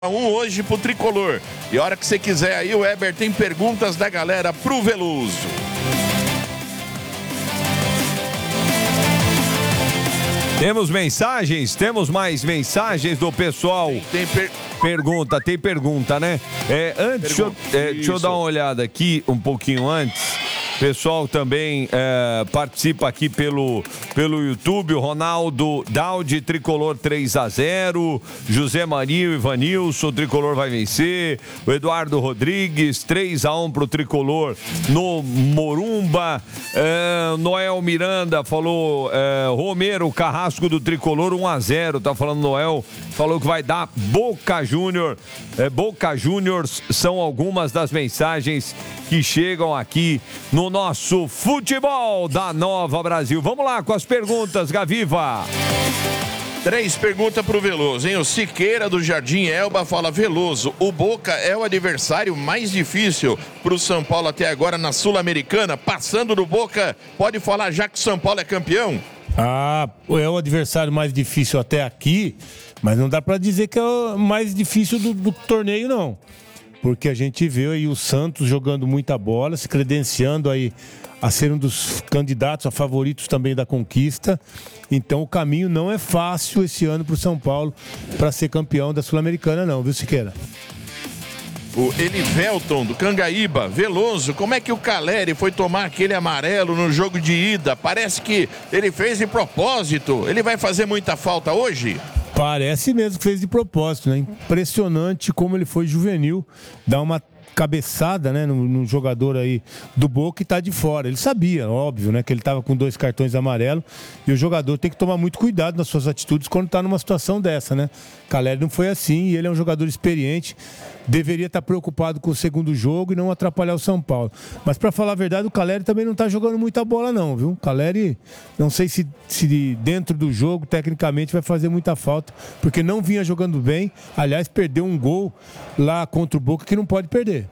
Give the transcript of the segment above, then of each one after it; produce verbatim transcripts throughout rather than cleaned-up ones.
um hoje pro Tricolor. E a hora que você quiser aí, o Weber tem perguntas da galera pro Veloso. Temos mensagens? Temos mais mensagens do pessoal? Tem, tem per... Pergunta, tem pergunta, né? É, antes, deixa eu, é, deixa eu dar uma olhada aqui um pouquinho antes. Pessoal também é, participa aqui pelo, pelo YouTube. O Ronaldo Daudi, Tricolor três a zero. José Maria, Ivanilson, o Tricolor vai vencer. O Eduardo Rodrigues, três a um pro Tricolor no Morumba. É, Noel Miranda falou, é, Romero, Carrasco do Tricolor, um a zero. Tá falando Noel, falou que vai dar Boca Júnior. É, Boca Juniors são algumas das mensagens que chegam aqui no nosso futebol da Nova Brasil. Vamos lá com as perguntas, Gaviva. Três perguntas pro Veloso, hein? O Siqueira do Jardim Elba fala: Veloso, o Boca é o adversário mais difícil pro São Paulo até agora na Sul-Americana. Passando do Boca, pode falar já que o São Paulo é campeão? Ah, é o adversário mais difícil até aqui, mas não dá pra dizer que é o mais difícil do, do torneio, não. Porque a gente vê aí o Santos jogando muita bola, se credenciando aí a ser um dos candidatos a favoritos também da conquista. Então o caminho não é fácil esse ano para o São Paulo para ser campeão da Sul-Americana não, viu, Siqueira? O Elivelton do Cangaíba, Veloso, como é que o Caleri foi tomar aquele amarelo no jogo de ida? Parece que ele fez de propósito. Ele vai fazer muita falta hoje? Parece mesmo que fez de propósito, né? Impressionante como ele foi juvenil, dá uma cabeçada, né, no, no jogador aí do Boca e tá de fora. Ele sabia, óbvio, né, que ele tava com dois cartões amarelos e o jogador tem que tomar muito cuidado nas suas atitudes quando tá numa situação dessa, né? Caleri não foi assim e ele é um jogador experiente, deveria estar preocupado com o segundo jogo e não atrapalhar o São Paulo. Mas para falar a verdade, o Caleri também não tá jogando muita bola não, viu? O Caleri, não sei se, se dentro do jogo, tecnicamente, vai fazer muita falta, porque não vinha jogando bem. Aliás, perdeu um gol lá contra o Boca que não pode perder.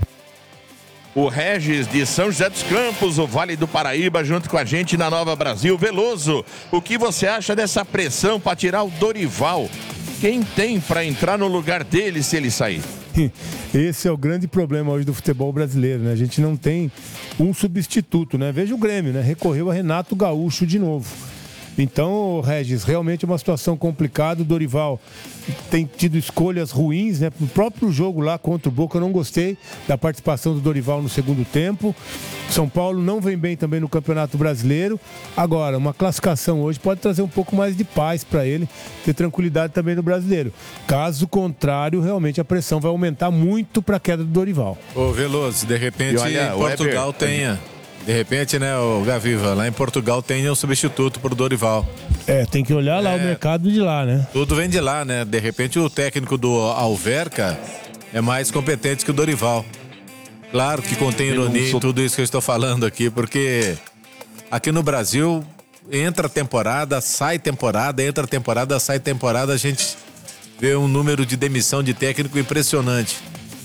O Regis de São José dos Campos, o Vale do Paraíba, junto com a gente na Nova Brasil. Veloso, o que você acha dessa pressão para tirar o Dorival? Quem tem para entrar no lugar dele se ele sair? Esse é o grande problema hoje do futebol brasileiro, né? A gente não tem um substituto, né? Veja o Grêmio, né? Recorreu a Renato Gaúcho de novo. Então, Regis, realmente é uma situação complicada. O Dorival tem tido escolhas ruins, né? No próprio jogo lá contra o Boca, eu não gostei da participação do Dorival no segundo tempo. São Paulo não vem bem também no Campeonato Brasileiro. Agora, uma classificação hoje pode trazer um pouco mais de paz para ele, ter tranquilidade também no Brasileiro. Caso contrário, realmente a pressão vai aumentar muito para a queda do Dorival. Ô, Veloso, de repente olha, Portugal Weber, tenha... De repente, né, o Gaviva, lá em Portugal tem um substituto pro Dorival. É, tem que olhar lá é, o mercado de lá, né? Tudo vem de lá, né? De repente o técnico do Alverca é mais competente que o Dorival. Claro que contém ironia em tudo isso que eu estou falando aqui, porque aqui no Brasil entra temporada, sai temporada, entra temporada, sai temporada, a gente vê um número de demissão de técnico impressionante.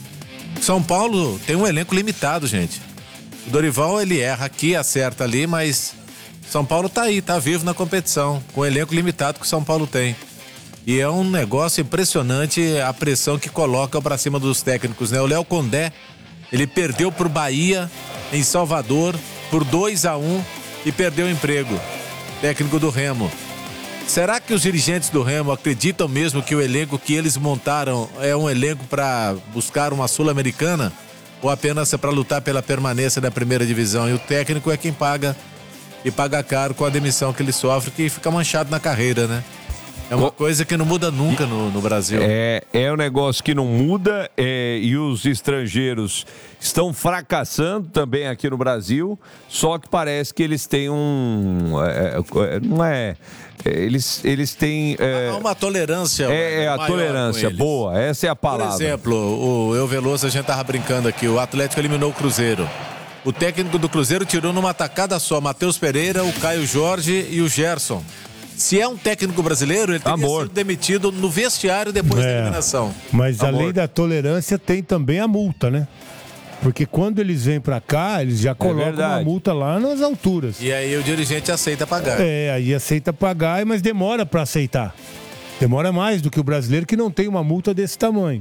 São Paulo tem um elenco limitado, gente. O Dorival, ele erra aqui, acerta ali, mas São Paulo tá aí, tá vivo na competição, com o elenco limitado que o São Paulo tem. E é um negócio impressionante a pressão que colocam pra cima dos técnicos, né? O Léo Condé, ele perdeu pro Bahia, em Salvador, por dois a um e perdeu o emprego. Técnico do Remo. Será que os dirigentes do Remo acreditam mesmo que o elenco que eles montaram é um elenco para buscar uma Sul-Americana? Ou apenas é para lutar pela permanência da primeira divisão? E o técnico é quem paga, e paga caro com a demissão que ele sofre, que fica manchado na carreira, né? É uma coisa que não muda nunca no, no Brasil. É, é um negócio que não muda, é, e os estrangeiros estão fracassando também aqui no Brasil, só que parece que eles têm um... É, não é... Eles, eles têm... É, Há uma tolerância. É, é a tolerância, boa, essa é a palavra. Por exemplo, o Eu Veloso, a gente tava brincando aqui, o Atlético eliminou o Cruzeiro. O técnico do Cruzeiro tirou numa tacada só Matheus Pereira, o Caio Jorge e o Gerson. Se é um técnico brasileiro, ele teria Amor. sido demitido no vestiário depois É, da eliminação. Mas Amor. além da tolerância, tem também a multa, né? Porque quando eles vêm pra cá, eles já colocam verdade. uma multa lá nas alturas. E aí o dirigente aceita pagar. É, aí aceita pagar, mas demora pra aceitar. Demora mais do que o brasileiro, que não tem uma multa desse tamanho.